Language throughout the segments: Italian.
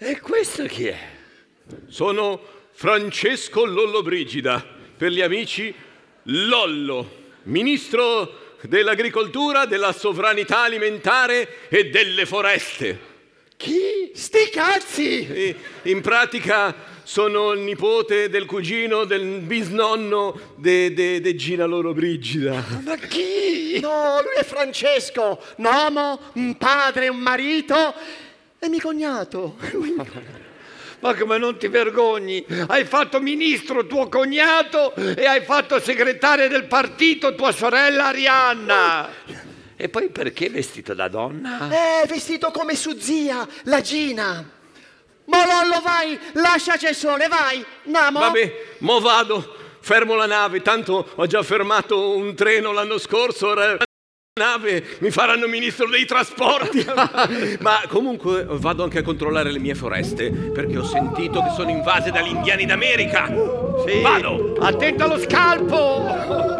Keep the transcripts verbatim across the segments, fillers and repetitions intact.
E questo chi è? Sono Francesco Lollobrigida, per gli amici Lollo, ministro dell'agricoltura, della sovranità alimentare e delle foreste. Chi? Sti cazzi! E in pratica sono il nipote del cugino del bisnonno de, de, de Gina Lollobrigida. Ma chi? No, lui è Francesco, un uomo, un padre, un marito e mio cognato. Ma come non ti vergogni? Hai fatto ministro tuo cognato e hai fatto segretaria del partito tua sorella Arianna. E poi perché vestito da donna? È vestito come su zia, la Gina. Ma Lollo, vai, lasciaci sole, vai, andiamo. Vabbè, mo vado, fermo la nave, tanto ho già fermato un treno l'anno scorso, ora la nave mi faranno ministro dei trasporti. Ma comunque vado anche a controllare le mie foreste, perché ho sentito che sono invase dagli indiani d'America. Sì. Vado! Attento allo scalpo!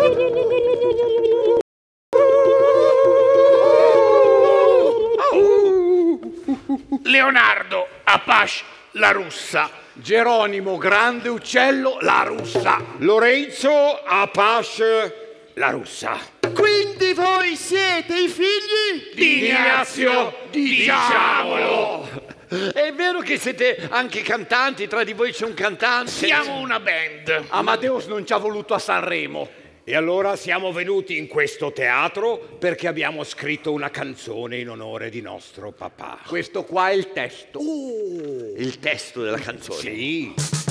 Leonardo, Apache, la russa. Geronimo, grande uccello, la russa. Lorenzo, Apache, la russa. Quindi voi siete i figli? Di Ignazio, diciamolo. È vero che siete anche cantanti? Tra di voi c'è un cantante? Siamo una band. Amadeus non ci ha voluto a Sanremo. E allora siamo venuti in questo teatro perché abbiamo scritto una canzone in onore di nostro papà. Questo qua è il testo. Il testo della canzone. Sì.